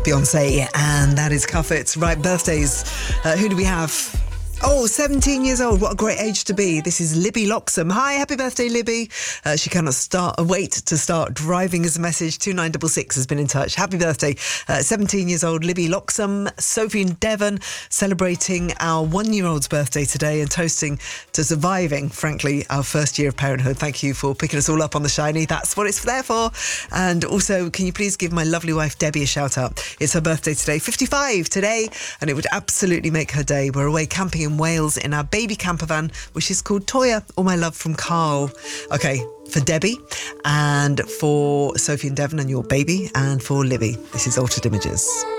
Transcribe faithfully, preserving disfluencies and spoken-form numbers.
Beyonce, and that is Cuff It. Right, birthdays. Uh, who do we have? Oh, seventeen years old. What a great age to be. This is Libby Loxham. Hi, happy birthday, Libby. Uh, she cannot start wait to start driving as a message. two nine six six has been in touch. Happy birthday. Uh, seventeen years old, Libby Loxham. Sophie and Devon celebrating our one-year-old's birthday today and toasting to surviving, frankly, our first year of parenthood. Thank you for picking us all up on the shiny. That's what it's there for. And also, can you please give my lovely wife, Debbie, a shout out? It's her birthday today, fifty-five today, and it would absolutely make her day. We're away camping in Wales in our baby camper van, which is called Toya. All my love from Carl. Okay, for Debbie and for Sophie and Devon and your baby, and for Libby, this is Altered Images.